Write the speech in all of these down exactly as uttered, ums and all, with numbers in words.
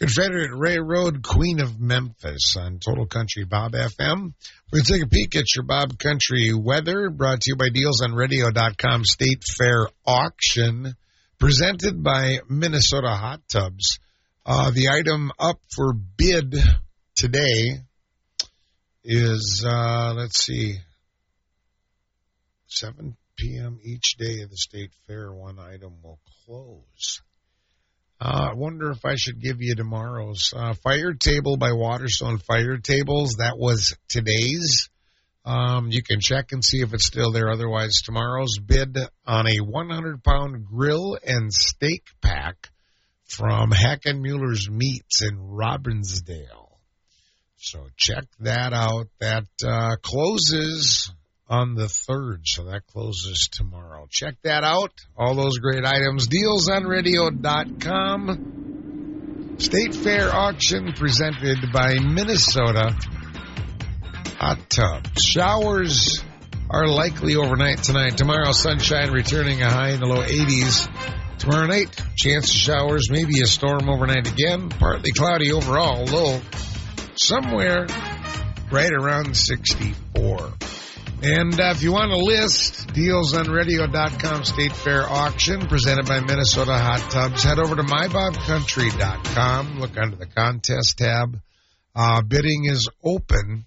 Confederate Railroad, Queen of Memphis on Total Country Bob F M. We're going to take a peek at your Bob Country weather, brought to you by deals on radio dot com State Fair Auction, presented by Minnesota Hot Tubs. Uh, the item up for bid today is, uh, let's see, seven p.m. each day of the State Fair. One item will close. Uh, I wonder if I should give you tomorrow's uh, Fire Table by Waterstone Fire Tables. That was today's. Um, you can check and see if it's still there. Otherwise, tomorrow's bid on a one hundred pound grill and steak pack from Hackenmuller's Meats in Robbinsdale. So check that out. That uh, closes on the third, so that closes tomorrow. Check that out. All those great items. deals on radio dot com. State Fair Auction presented by Minnesota Hot Tubs. Showers are likely overnight tonight. Tomorrow, sunshine returning, a high in the low eighties. Tomorrow night, chance of showers, maybe a storm overnight again. Partly cloudy overall, low somewhere right around sixty-four. And uh, if you want to list, deals on radio dot com State Fair Auction presented by Minnesota Hot Tubs. Head over to my bob country dot com. Look under the contest tab. Uh, bidding is open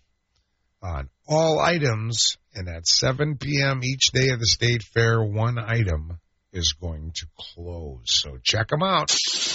on all items, and at seven p.m. each day of the State Fair, one item is going to close. So check them out.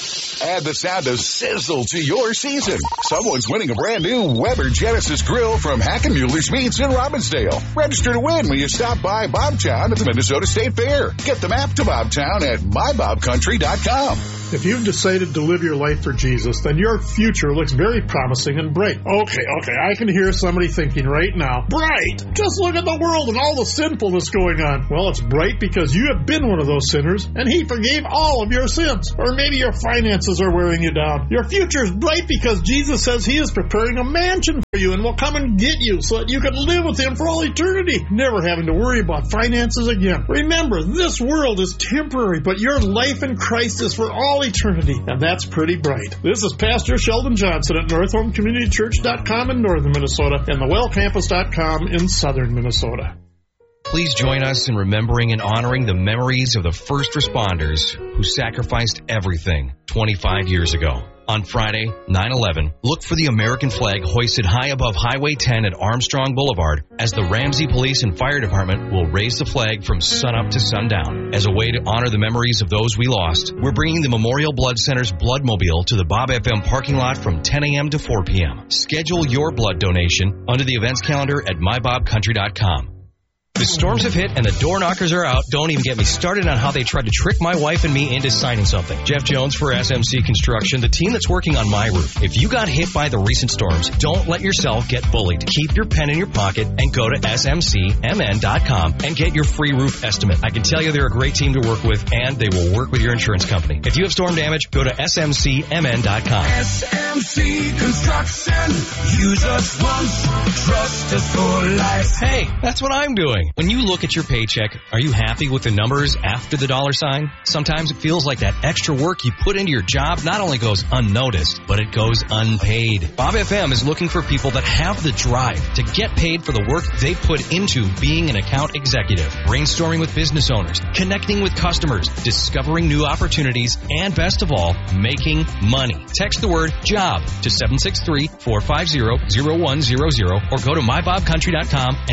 Add the sound of sizzle to your season. Someone's winning a brand new Weber Genesis grill from Hackenmuller's Meats in Robbinsdale. Register to win when you stop by Bobtown at the Minnesota State Fair. Get the map to Bobtown at my bob country dot com. If you've decided to live your life for Jesus, then your future looks very promising and bright. Okay, okay, I can hear somebody thinking right now, bright! Just look at the world and all the sinfulness going on. Well, it's bright because you have been one of those sinners, and He forgave all of your sins. Or maybe your finances are wearing you down. Your future is bright because Jesus says He is preparing a mansion for you and will come and get you so that you can live with Him for all eternity, never having to worry about finances again. Remember, this world is temporary, but your life in Christ is for all eternity, and that's pretty bright. This is Pastor Sheldon Johnson at north home community church dot com in northern Minnesota and the well campus dot com in southern Minnesota. Please join us in remembering and honoring the memories of the first responders who sacrificed everything twenty-five years ago. On Friday, nine eleven, look for the American flag hoisted high above Highway ten at Armstrong Boulevard as the Ramsey Police and Fire Department will raise the flag from sunup to sundown. As a way to honor the memories of those we lost, we're bringing the Memorial Blood Center's Bloodmobile to the Bob F M parking lot from ten a.m. to four p.m. Schedule your blood donation under the events calendar at my bob country dot com. The storms have hit and the door knockers are out. Don't even get me started on how they tried to trick my wife and me into signing something. Jeff Jones for S M C Construction, the team that's working on my roof. If you got hit by the recent storms, don't let yourself get bullied. Keep your pen in your pocket and go to S M C M N dot com and get your free roof estimate. I can tell you they're a great team to work with, and they will work with your insurance company. If you have storm damage, go to S M C M N dot com. S M C Construction. Use us once, trust us for life. Hey, that's what I'm doing. When you look at your paycheck, are you happy with the numbers after the dollar sign? Sometimes it feels like that extra work you put into your job not only goes unnoticed, but it goes unpaid. Bob F M is looking for people that have the drive to get paid for the work they put into being an account executive, brainstorming with business owners, connecting with customers, discovering new opportunities, and best of all, making money. Text the word JOB to seven six three, four five zero, zero one zero zero or go to my bob country dot com and